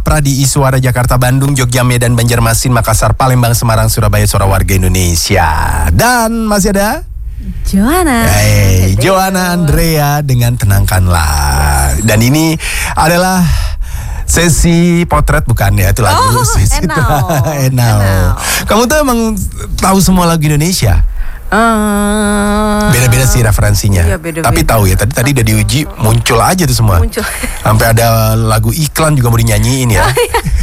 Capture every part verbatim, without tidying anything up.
Pradi Suara Jakarta, Bandung, Jogja, Medan, Banjarmasin, Makassar, Palembang, Semarang, Surabaya, suara warga Indonesia. Dan masih ada Joanna. Hey, Joanna Andrea dengan Tenangkanlah. Dan ini adalah sesi potret bukan ya, itu lagu Oh, sesi Enau. Enau. Kamu tuh emang tahu semua lagu Indonesia? Uh, Beda-beda sih referensinya. Iya, beda-beda. Tapi tahu ya, tadi tadi udah diuji muncul aja tuh semua. Muncul. Sampai ada lagu iklan juga mau dinyanyiin ya.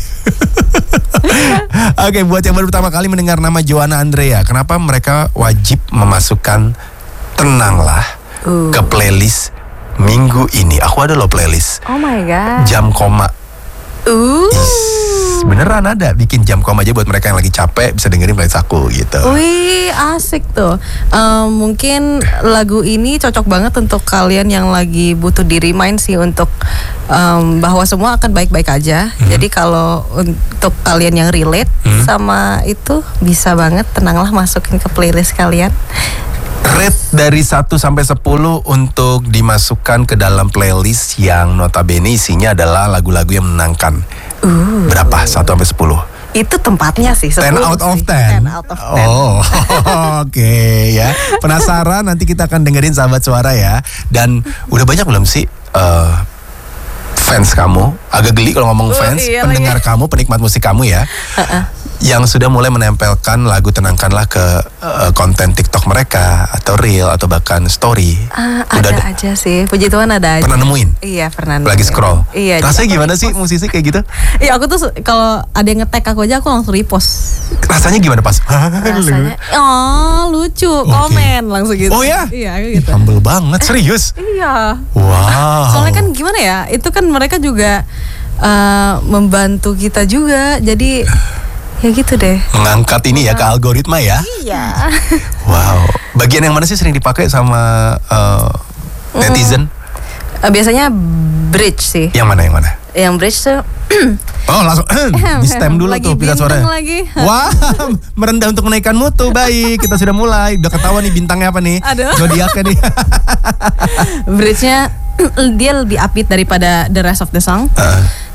Oke, buat yang baru pertama kali mendengar nama Joanna Andrea, kenapa mereka wajib memasukkan Tenanglah uh. ke playlist minggu ini? Aku ada loh playlist. Oh my god. Jam koma. Uh. Is, beneran ada, bikin jam koma aja buat mereka yang lagi capek bisa dengerin playlist aku gitu. Wih, asik tuh. Um, mungkin lagu ini cocok banget untuk kalian yang lagi butuh di remind sih untuk um, bahwa semua akan baik-baik aja. Hmm. Jadi kalau untuk kalian yang relate hmm. sama itu bisa banget Tenanglah masukin ke playlist kalian. Rate dari satu sampai sepuluh untuk dimasukkan ke dalam playlist yang notabene isinya adalah lagu-lagu yang menenangkan. Uh. Berapa? satu sampai sepuluh? Itu tempatnya sih sepuluh out of ten. ten out of ten. Oh, oke okay, ya. Penasaran, nanti kita akan dengerin Sahabat Suara ya. Dan udah banyak belum sih uh, fans kamu? Agak geli kalau ngomong uh, fans, iya pendengar lagi. kamu, penikmat musik kamu ya. Uh-uh. Yang sudah mulai menempelkan lagu Tenangkanlah ke uh, konten TikTok mereka atau reel atau bahkan story. Uh, ada, ada aja sih, puji Tuhan ada aja. Pernah nemuin? Iya, pernah nemuin. Lagi scroll? Iya. Rasanya gimana sih musisi kayak gitu? Iya, aku tuh kalau ada yang nge-tag aku aja aku langsung repost. Rasanya gimana pas? Rasanya, oh lucu, okay. Komen langsung gitu. Oh ya? Iya, gitu. Humble banget, serius? Iya. Wow. Soalnya kan gimana ya, itu kan mereka juga uh, membantu kita juga, jadi ya gitu deh. Mengangkat ini ya ke algoritma ya. Iya. Wow. Bagian yang mana sih sering dipakai sama uh, netizen? Mm. Biasanya bridge sih. Yang mana yang mana? Yang bridge tuh. Oh langsung di stem dulu lagi tuh pilihan suaranya. Lagi. Wah, merendah untuk menaikkan mutu. Baik, kita sudah mulai. Udah ketahuan nih bintangnya apa nih? Aduh. Zodiaknya nih. Bridge-nya dia lebih upbeat daripada the rest of the song. Uh.